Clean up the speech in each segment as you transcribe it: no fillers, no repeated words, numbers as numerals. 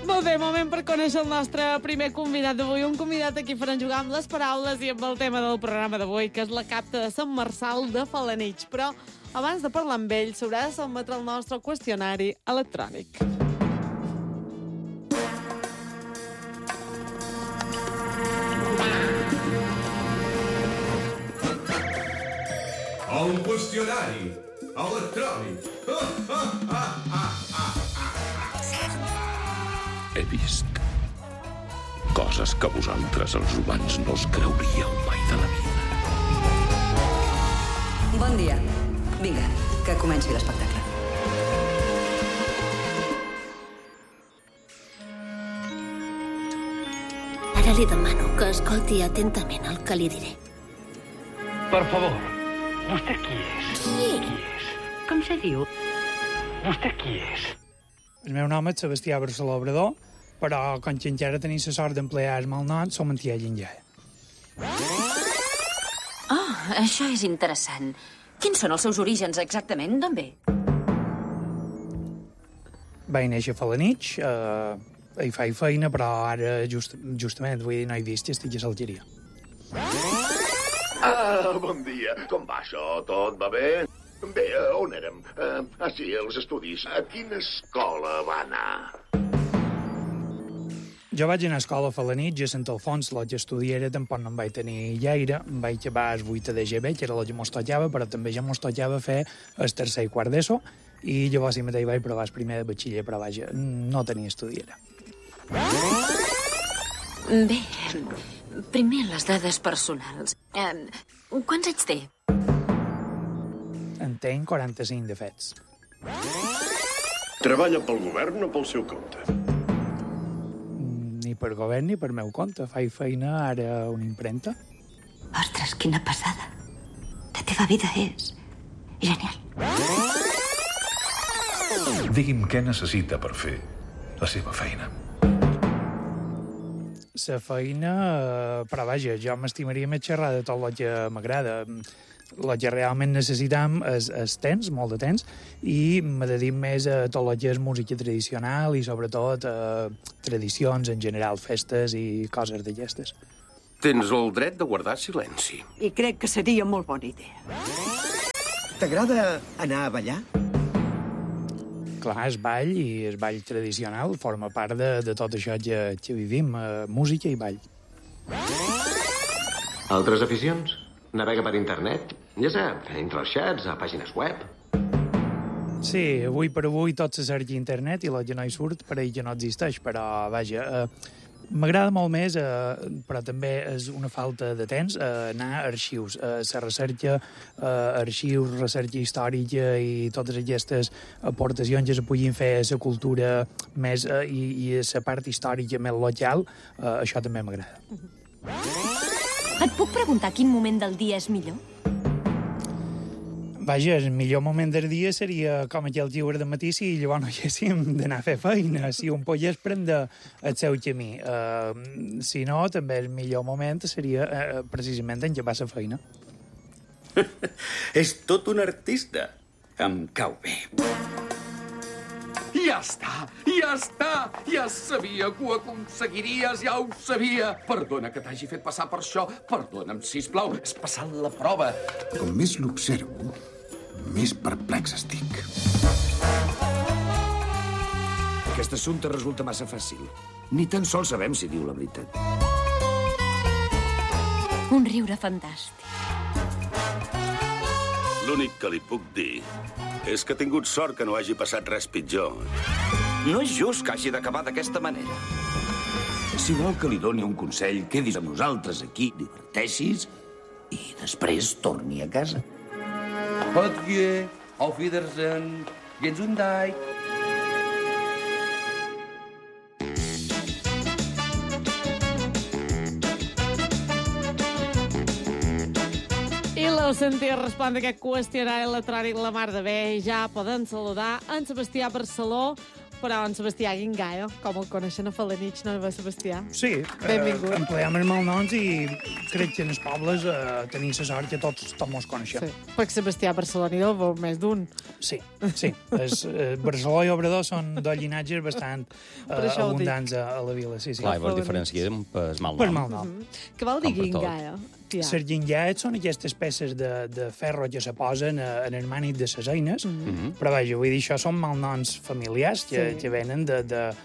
Molt bé, moment per conèixer el nostre primer convidat d'avui. Un convidat a qui farem jugar amb les paraules i amb el tema del programa d'avui, que és la capta de Sant Marçal de Felanitx. Però abans de parlar amb ell, s'haurà de sotmetre el nostre qüestionari electrònic. El qüestionari electrònic. He vist coses que vosaltres, els humans, no us creuríeu mai de la vida. Bon dia. Vinga, que comenci l'espectacle. Ara li demano que escolti atentament el que li diré. Per favor, vostè qui és? Qui és? Com se diu? Vostè qui és? El meu nom és Sebastià Barceló Obrador, però com que encara tenim la sort d'emplear el malnom, som en tia Llenjada. Oh, això és interessant. Quins són els seus orígens exactament? D'on ve? Vaig néixer a Felanitx, hi faig feina, però ara justament, vull dir, no he vist i estic a l'Algeria. Bon dia. Com va això? Tot va bé? Bé, on érem? Sí, als estudis. A quina escola va anar? Jo vaig anar a escola a Felanitx, a Sant Alfons, la que estudiara, tampoc no em vaig tenir gaire. Em vaig acabar el 8 de GB, que era la que mos tocava, però també ja mos tocava fer el tercer i quart d'ESO, i llavors sí mateix vaig provar el primer de batxiller, però vaja, no tenia estudiara. Bé, primer les dades personals. Quants anys té? En tenc 45 de fets. Treballa pel govern o pel seu compte? Ni per govern ni per meu compte. Faig feina ara a una impremta. Ostres, quina passada. La teva vida és genial. Digui'm què necessita per fer la seva feina. La feina, però vaja, jo m'estimaria més xerrar de tot el que m'agrada. El que realment necessitam és temps, molt de temps, i me dedico més a tot el que és música tradicional i sobretot a tradicions en general, festes i coses d'aquestes. Tens el dret de guardar silenci. I crec que seria molt bona idea. T'agrada anar a ballar? Clar, el ball i el ball tradicional forma part de tot això que vivim, música i ball. Altres aficions? Navega per internet? Ja sap, entre els xats, a pàgines web. Sí, avui per avui tot se cerca a internet i la que no hi surt per ell que no existeix, però vaja, m'agrada molt més, però també és una falta de temps, anar a arxius, la recerca, arxius, recerca històrica i totes aquestes aportacions que se puguin fer a la cultura més i a la part històrica més local, això també m'agrada. Et puc preguntar quin moment del dia és millor? Vaja, el millor moment del dia seria com aquell lliure de matí si llavors no haguéssim d'anar a fer feina, si un pogués prendre el seu camí. Si no, també el millor moment seria precisament en què va la feina. És tot un artista. Em cau bé. Ja està, ja està! Ja sabia que ho aconseguiries, ja ho sabia! Perdona que t'hagi fet passar per això. Perdona'm, sisplau, has passat la prova. Com més l'observo, més perplex estic. Aquest assumpte resulta massa fàcil. Ni tan sols sabem si diu la veritat. Un riure fantàstic. L'únic que li puc dir és que ha tingut sort que no hagi passat res pitjor. No és just que hagi d'acabar d'aquesta manera. Si vol que li doni un consell, quedis amb nosaltres aquí, diverteixis i després torni a casa. Adieu, auf Wiedersehen, Gesundheit. I l'heu sentit respondre aquest qüestionari electrònic la mar de bé. Ja poden saludar en Sebastià Barceló Però en Sebastià Guingaia, com el coneixen a Falanich, no va Sebastià? Sí, benvingut. Empleem els malnoms i crec que en els pobles tenim la sort que tots mos coneixem. Sí, perquè Sebastià Barceloní el veu més d'un. Sí. Barcelona i Obrador són dos llinatges bastant abundants a la vila. Sí. Clar, i vos diferenciem per malnom. Per malnom. Què vol dir Guingaia? Les guingaes són aquestes peces de ferro que se posen en el mànec de les eines, però vaja, vull dir, això són malnoms familiars que venen de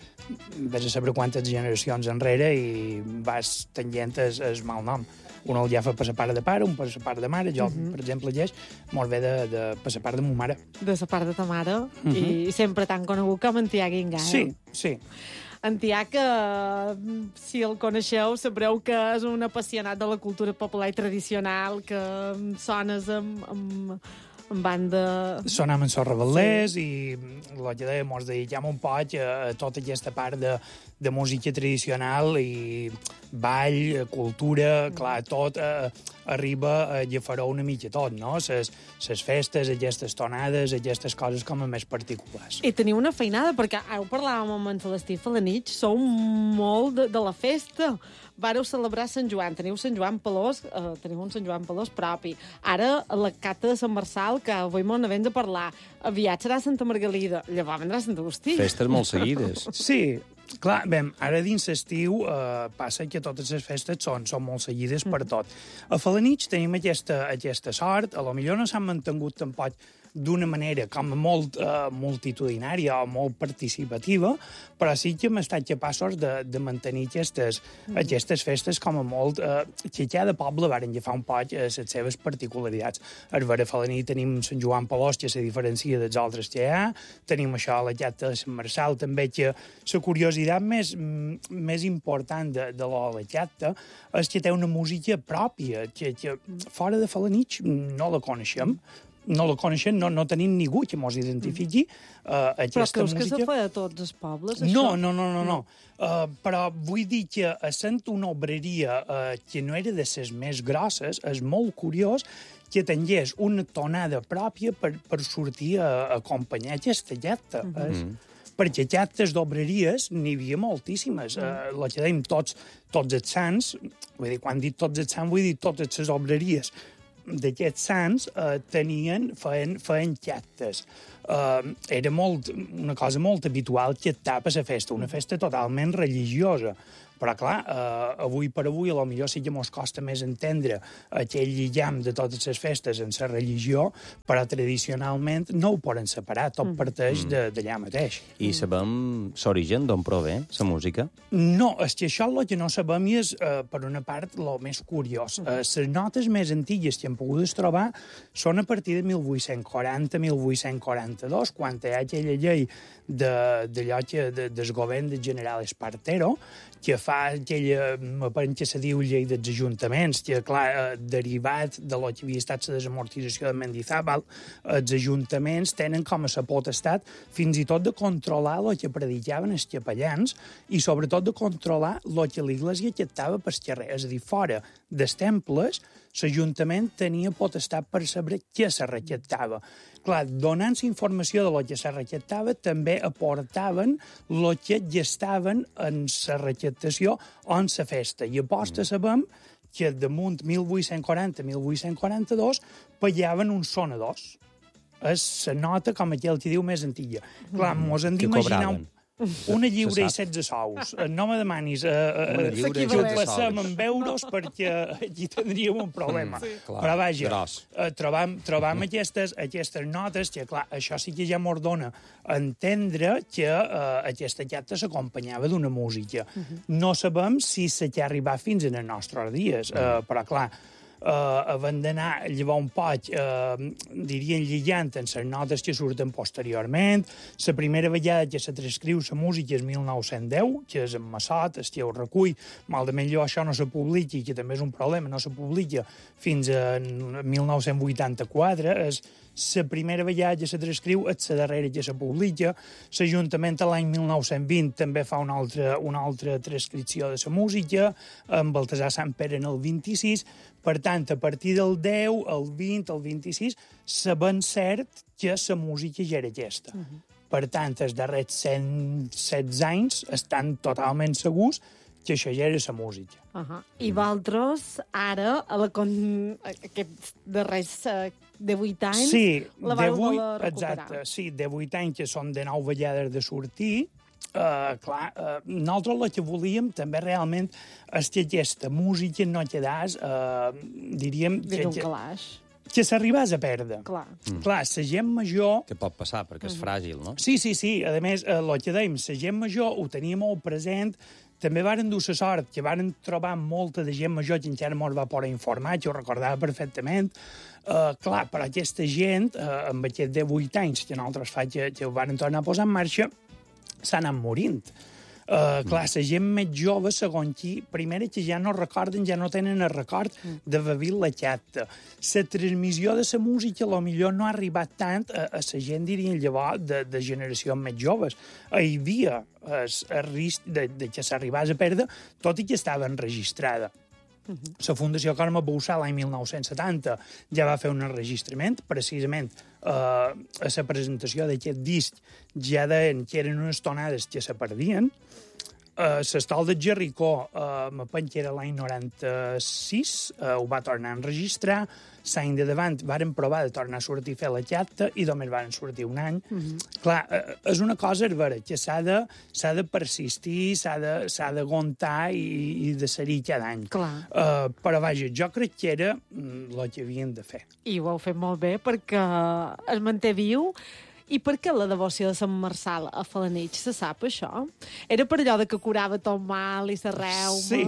vés a saber quantes generacions enrere i vas tenint el malnom. Un el ja fa per la part de pare, un per la part de mare. Jo, per exemple, llegeix molt bé per la part de ma mare. De la part de ta mare, i sempre tan conegut com en Tià Guingaia. Sí. En Tià, que si el coneixeu, sabreu que és un apassionat de la cultura popular i tradicional, que sones amb banda... Sonam en Sorra Valdés i el que dèiem, mos dediquem un poc a tota aquesta part de música tradicional i ball, cultura, clar, tot arriba a llefaró una mica tot, no? Les festes, aquestes tonades, aquestes coses com a més particulars. I teniu una feinada, perquè parlàvem amb en Celestí Falanich, sou molt de la festa. Vareu celebrar Sant Joan, teniu Sant Joan Pelós, teniu un Sant Joan Pelós propi. Ara, la cata de Sant Marçal, que avui m'ho n'havem de parlar. Aviat serà Santa Margalida, llavors vendrà Sant Agustí. Festes molt seguides. Sí, clar, bé, ara dins l'estiu passa que totes les festes són molt seguides per tot. A Falanich tenim aquesta sort, a lo millor no s'han mantingut tampoc d'una manera com molt multitudinària o molt participativa, però sí que hem estat capaços de mantenir aquestes festes com a molt... que cada poble varen agafar un poc les seves particularitats. A Falanich tenim Sant Joan Pelós, que se diferencia dels altres que hi ha, tenim això a la Llata de Sant Marçal, també, que la curiositat més important de la Llata és que té una música pròpia, que fora de Falanich no la coneixem, no tenim ningú que mos identifiqui aquesta música. Però creus que se fa a tots els pobles, això? No. Però vull dir que sent una obreria que no era de les més grosses, és molt curiós que tingués una tonada pròpia per sortir a acompanyar aquesta llata. Perquè llates d'obreries n'hi havia moltíssimes. La que dèiem tots els sants, vull dir, quan dic tots els sants, vull dir totes les obreries d'aquests sants feien llates. Era una cosa molt habitual que tapa la festa, una festa totalment religiosa. Però, clar, avui per avui, potser sí que mos costa més entendre aquell lligam de totes les festes en la religió, però tradicionalment no ho poden separar, tot parteix d'allà mateix. I sabem l'origen d'on prové la música? No, és que això el que no sabem és, per una part, el més curiós. Les notes més antigues que hem pogut trobar són a partir de 1840-1842, quan hi ha aquella llei d'allò del govern del general Espartero, que fa aquella, que se diu llei dels ajuntaments, que, clar, derivat de lo que havia estat la desamortització de Mendizábal, els ajuntaments tenen com a la potestat fins i tot de controlar el que predicaven els capellans i, sobretot, de controlar el que l'Iglésia captava per carrer. És a dir, fora dels temples, l'Ajuntament tenia potestat per saber què se recaptava. Clar, donant-se informació de lo que se recaptava, també aportaven el que gastaven en la recaptació o en la festa. I aposta sabem que damunt 1840-1842 pagaven uns sonadors. És la nota, com aquell que diu, més antiga. Clar, mos hem d'imaginar una lliure i 16 sous. No me demanis que ho passem en euros perquè aquí tindríem un problema. Però vaja, trobam aquestes notes que, clar, això sí que ja mos dona a entendre que aquesta llata s'acompanyava d'una música. No sabem si s'ha arribat fins en els nostres dies, però, clar, havent d'anar llavors un poc, dirien, lligant en les notes que surten posteriorment. La primera vegada que se transcriu la música és 1910, que és en Massot, el que ho recull. Malament això no se publica, que també és un problema, no se publica fins a 1984. És la primera vegada que se transcriu, és la darrera que se publica. L'Ajuntament l'any 1920 també fa una altra transcripció de la música, amb Baltasar Sant Pere en el 26. Per tant, a partir del 10, el 20, el 26, sabem cert que la música ja era aquesta. Per tant, els darrers 116 anys estan totalment segurs que això ja era la música. I vosaltres, ara, aquests darrers 18 anys, la vau voler recuperar. Exacte, sí, 18 anys que són de 9 vegades de sortir. Nosaltres el que volíem també realment és que aquesta música no quedés, diríem... Des d'un calaix. Que s'arribés a perdre. Clar, la gent major... Que pot passar, perquè és fràgil, no? Sí. A més, el que dèiem, la gent major ho tenia molt present. També varen dur la sort que varen trobar molta de gent major que encara mos va poder informar, que ho recordava perfectament. Clar, per aquesta gent, amb aquests 18 anys que nosaltres fa que ho varen tornar a posar en marxa, s'ha anat morint. Clar, la gent més jove, segons qui, primera que ja no recorden, ja no tenen el record d'haver vist la xata. La transmissió de la música potser no ha arribat tant a la gent, diríem, llavors, de generacions més joves. Hi havia el risc de que s'arribés a perdre, tot i que estava enregistrada. La Fundació Carme Bouçà l'any 1970 ja va fer un enregistrament, precisament a la presentació d'aquest disc ja deien que eren unes tonades que se perdien. L'Estol de Jericó, me penso que era l'any 96, ho va tornar a enregistrar. L'any de davant varen provar de tornar a sortir a fer la xata i només varen sortir un any. Clar, és una cosa vera, que s'ha de persistir, s'ha d'aguantar i de ser-hi cada any. Però, vaja, jo crec que era el que havien de fer. I ho heu fet molt bé perquè es manté viu. I per què la devoció de Sant Marçal a Felanitx, se sap això? Era per allò de que curava tot mal i la reuma? Sí,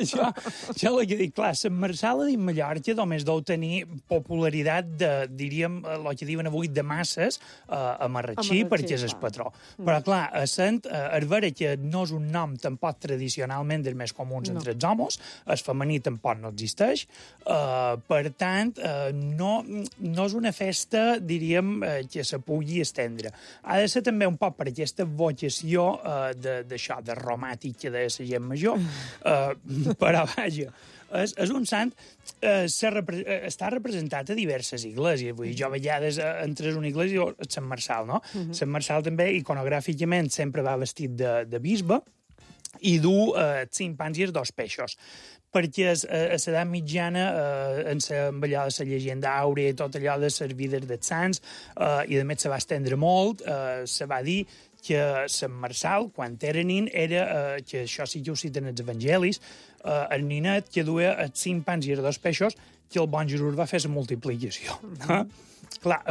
això el que dic, clar, Sant Marçal a Mallorca només deu tenir popularitat de, diríem, el que diuen avui, de masses a Marratxí, perquè és el patró. Però, clar, a Sant, és vera que no és un nom tampoc tradicionalment dels més comuns entre els homes, el femení tampoc no existeix, per tant, no és una festa, diríem, que se pugui estendre. Ha de ser també un poc per aquesta vocació d'això, de romàtic que deia la gent major, però vaja, és un sant, està representat a diverses esglésies. Vull dir, jo a vegades entres a una església i Sant Marçal, no? Sant Marçal també, iconogràficament, sempre va vestit de bisbe i du 5 pans i 2 peixos, perquè a l'edat mitjana, amb allò de la llegenda àurea i tot allò de les vides dels sants, i a més se va estendre molt, se va dir que Sant Marçal, quan era nin, era, que això sí que ho citen els evangelis, el ninet que duia 5 pans i 2 peixos, que el bon Jesús va fer la multiplicació. Clar,